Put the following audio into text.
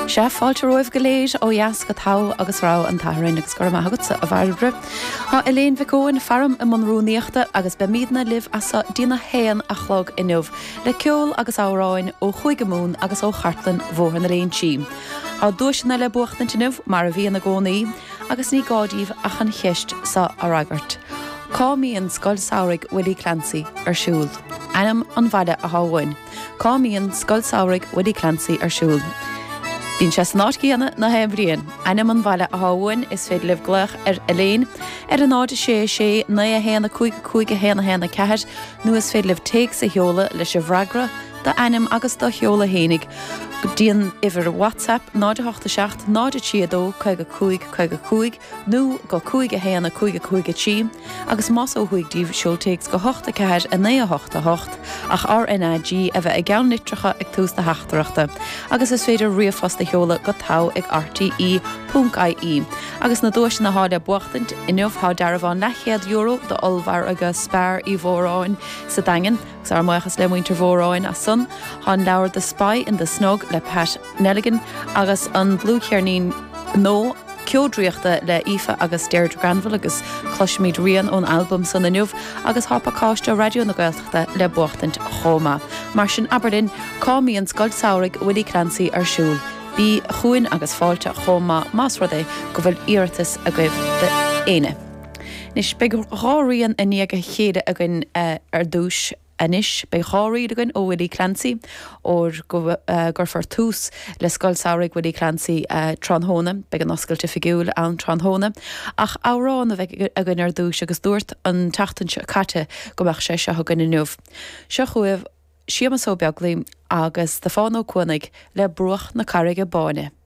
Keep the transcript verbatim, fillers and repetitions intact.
Se fáilte roimh go léir ó dheas go tá agus rá an tathrainnigs go maigad a bharbre. Tá Elaine Vicóin faram i mrúníochta agus be míadna libh asa dína héan a chlog inmh le ceol agus áráin ó chuige mún agus ó chartlan bmhór na réon tím. Tá dúisina le buachtain tinmh mar a bhí na gcónaí agus ní gáidíomh a chan cheist sa arágart. Cá míon scoil saoraigh Willie Clancy ar siúl. Anam an bhaile a háhain. Cá míon scoil saoraigh Willie Clancy ar siúl. Bhín se náidcíanna na hebríon. Anam an bhaile a háhain is féad libh gluach ar Elaine. Ar an áide sé sé na a héanana chuig chuig a héanana héanana ceir, nu is féad libh téig sa heola leis a bhragra, da anam agus do heola hénig. Go díon iver WhatsApp náide hochta seacht náide tíadó chuig a chuig chuig a chuig, nó go chuig a héanana chuig a chuig a tí, agus más ó chuigdíobh siúltéigs go hochta ceir a né a hochta hocht, ach R N I G a bheith ag gan litracha ag tús na heachtarachta, agus is féidir riamhfos a heola go tá ag R T E dot I E. Agus na dúis na háide buachtant inmh há darabháin lechead euro do olbhar agus spár í bhóráin sa dagan, gus ar muochas le muinter bhóráin a sun, há leabhar the Spy in the Snog le Pat Nelligan agus an blúcearnín nó ceodríochta le Aoife agus Deirdre Granville agus Clushmead Rian ón album san inmh agus hápacáiste radio na Gaeltachta le buachtant chomá. Mar sin Aberdeen cá míon scoil saoraigh Willie Clancy ar siúl. Bí chuin agus fáilte chomá más rud é go bhfuil iartas a goibh de éine. Nis be ráíon a níag a chéad a gin ar dúis Anis be cháirí agan ó Willie Clancy ó gur far tús le scoil saoraigh Willie Clancy Tránhóna, be an oscailte figiúil an Tránhóna, ach árán a bheith agan ar dúis agus dúirt an tatan se caite go bheith sé se thugan inmh. Se chuibh siamas ó beaglaí agus de fáin ó cuanig le bruach na carige báine.